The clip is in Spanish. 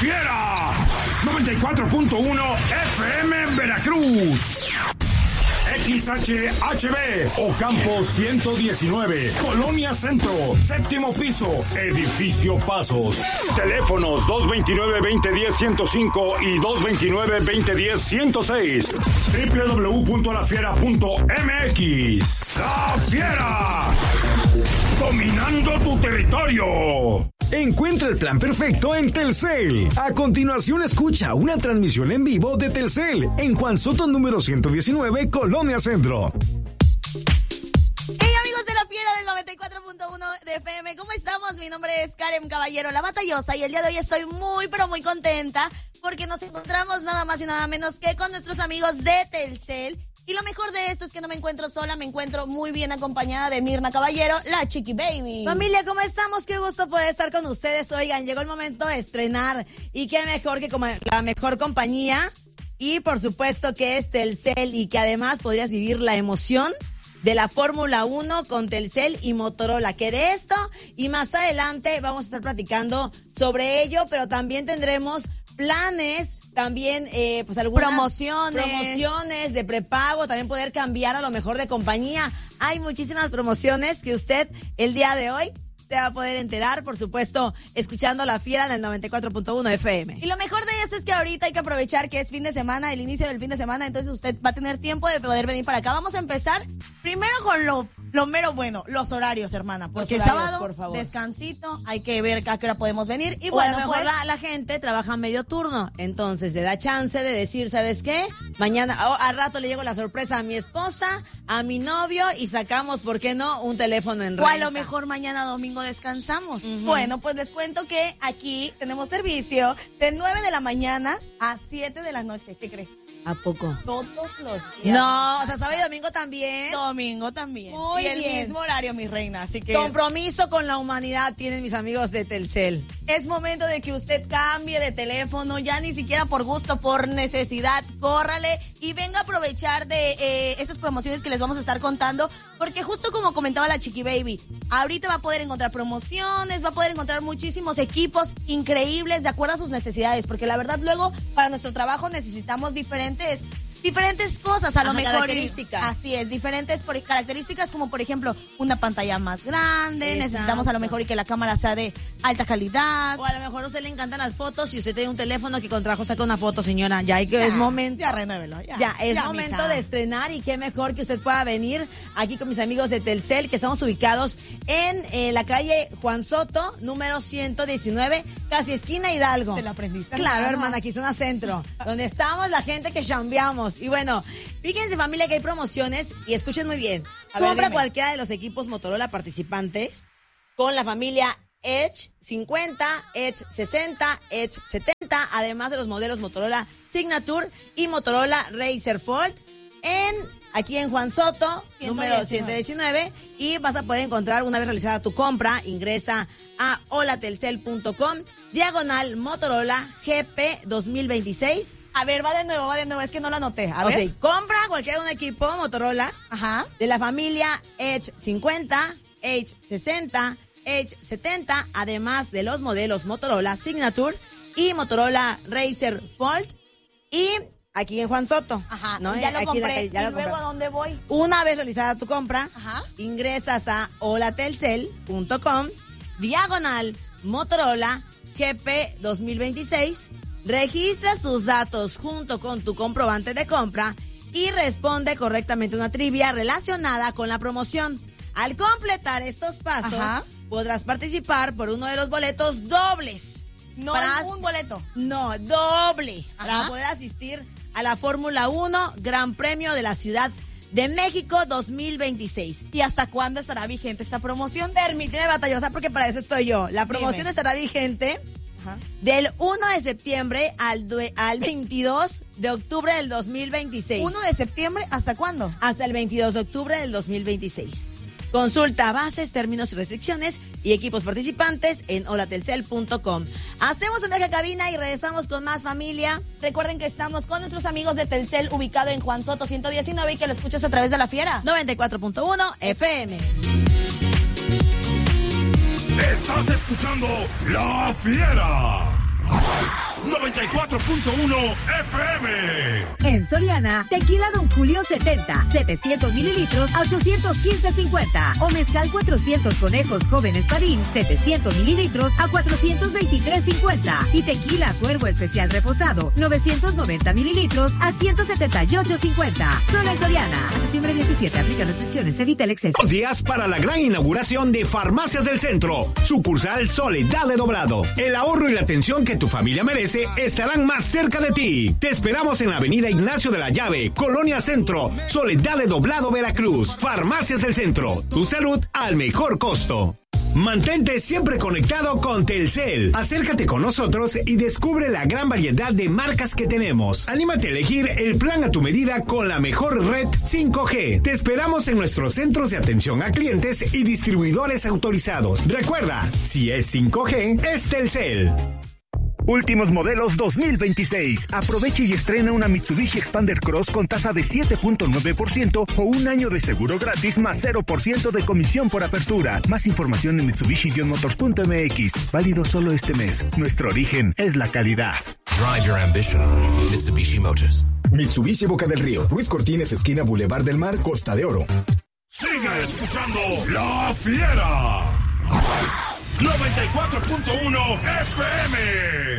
Fiera 94.1 FM en Veracruz. XHHB Ocampo 119, Colonia Centro, séptimo piso, Edificio Pasos. Teléfonos 229-2010-105 y 229-2010-106. www.lafiera.mx. ¡La Fiera! ¡Dominando tu territorio! Encuentra el plan perfecto en Telcel. A continuación escucha una transmisión en vivo de Telcel en Juan Soto número 119, Colonia Centro. Hey amigos de La Fiera del 94.1 de FM, ¿cómo estamos? Mi nombre es Karen Caballero, la batallosa, y el día de hoy estoy muy pero muy contenta porque nos encontramos nada más y nada menos que con nuestros amigos de Telcel. Y lo mejor de esto es que no me encuentro sola, me encuentro muy bien acompañada de Mirna Caballero, la Chiqui Baby. Familia, ¿cómo estamos? Qué gusto poder estar con ustedes. Oigan, llegó el momento de estrenar y qué mejor que como la mejor compañía. Y por supuesto que es Telcel y que además podrías vivir la emoción de la Fórmula 1 con Telcel y Motorola. Que de esto y más adelante vamos a estar platicando sobre ello, pero también tendremos planes. También, pues algunas promociones de prepago, también poder cambiar a lo mejor de compañía. Hay muchísimas promociones que usted el día de hoy se va a poder enterar, por supuesto, escuchando La Fiera en el 94.1 FM. Y lo mejor de esto es que ahorita hay que aprovechar que es fin de semana, el inicio del fin de semana, entonces usted va a tener tiempo de poder venir para acá. Vamos a empezar primero con lo mero bueno, los horarios, hermana, porque el sábado, por favor, descansito, hay que ver a qué hora podemos venir. Y bueno, a lo mejor la gente trabaja medio turno, entonces le da chance de decir, ¿sabes qué? Mañana, al rato le llego la sorpresa a mi esposa, a mi novio y sacamos, ¿por qué no? Un teléfono en renta. O a lo mejor mañana domingo descansamos. Bueno, pues les cuento que aquí tenemos servicio de 9 de la mañana a 7 de la noche. ¿Qué crees? ¿A poco? Todos los días. No, o sea, sábado y domingo también. Domingo también. Muy y el bien. mismo horario, mi reina, así que... Compromiso con la humanidad tienen mis amigos de Telcel. Es momento de que usted cambie de teléfono, ya ni siquiera por gusto, por necesidad. Córrale y venga a aprovechar de estas promociones que les vamos a estar contando, porque justo como comentaba la Chiqui Baby, ahorita va a poder encontrar promociones, va a poder encontrar muchísimos equipos increíbles de acuerdo a sus necesidades, porque la verdad luego para nuestro trabajo necesitamos diferentes cosas, a lo mejor. Características. Así es, diferentes características, como por ejemplo una pantalla más grande. Exacto. Necesitamos a lo mejor y que la cámara sea de alta calidad. O a lo mejor a usted le encantan las fotos y usted tiene un teléfono que con trabajo saca una foto, señora. Ya hay que es momento. Ya renuévelo. Ya es momento, mija, de estrenar, y qué mejor que usted pueda venir aquí con mis amigos de Telcel, que estamos ubicados en la calle Juan Soto, número 119, casi esquina Hidalgo. ¿Te la aprendiste? Claro, hermana, aquí zona centro, donde estamos la gente que chambeamos. Y bueno, fíjense, familia, que hay promociones y escuchen muy bien. Compra cualquiera de los equipos Motorola participantes con la familia Edge 50, Edge 60, Edge 70, además de los modelos Motorola Signature y Motorola Razr Fold aquí en Juan Soto, número 119, y vas a poder encontrar una vez realizada tu compra. Ingresa a holatelcel.com, diagonal Motorola GP 2026. A ver, va de nuevo, es que no lo anoté. A ver. Compra cualquier un equipo Motorola de la familia Edge 50, Edge 60, Edge 70, además de los modelos Motorola Signature y Motorola Razr Fold, y aquí en Juan Soto. ¿No? Ya lo compré. ¿Y luego a dónde voy? Una vez realizada tu compra, ingresas a holatelcel.com, diagonal Motorola GP 2026, registra sus datos junto con tu comprobante de compra y responde correctamente una trivia relacionada con la promoción. Al completar estos pasos, podrás participar por uno de los boletos dobles. No un boleto. No, doble. Para poder asistir a la Fórmula 1 Gran Premio de la Ciudad de México 2026. ¿Y hasta cuándo estará vigente esta promoción? Permíteme, batallosa, porque para eso estoy yo. La promoción estará vigente del 1 de septiembre al 22 de octubre del 2026. ¿1 de septiembre hasta cuándo? Hasta el 22 de octubre del 2026. Consulta bases, términos y restricciones y equipos participantes en holatelcel.com. Hacemos un viaje a cabina y regresamos con más, familia. Recuerden que estamos con nuestros amigos de Telcel, ubicado en Juan Soto 119, y que lo escuchas a través de La Fiera 94.1 FM. Estás escuchando La Fiera. 94.1 FM. En Soriana, tequila Don Julio 70, 700 mililitros a 815.50. O mezcal 400 conejos jóvenes Padín, 700 mililitros a 423.50. Y tequila Cuervo especial reposado, 990 mililitros a 178.50. Solo en Soriana. A septiembre 17, aplica restricciones, evita el exceso. 2 días para la gran inauguración de Farmacias del Centro. Sucursal Soledad de Doblado. El ahorro y la atención que tu familia merece estarán más cerca de ti. Te esperamos en la avenida Ignacio de la Llave, Colonia Centro, Soledad de Doblado, Veracruz. Farmacias del Centro. Tu salud al mejor costo. Mantente siempre conectado con Telcel. Acércate con nosotros y descubre la gran variedad de marcas que tenemos. Anímate a elegir el plan a tu medida con la mejor red 5G. Te esperamos en nuestros centros de atención a clientes y distribuidores autorizados. Recuerda, si es 5G, es Telcel. Últimos modelos 2026. Aprovecha y estrena una Mitsubishi Expander Cross con tasa de 7.9% o un año de seguro gratis más 0% de comisión por apertura. Más información en Mitsubishi-motors.mx. Válido solo este mes. Nuestro origen es la calidad. Drive your ambition. Mitsubishi Motors. Mitsubishi Boca del Río. Ruiz Cortines, esquina Boulevard del Mar, Costa de Oro. Sigue escuchando La Fiera. 94.1 FM.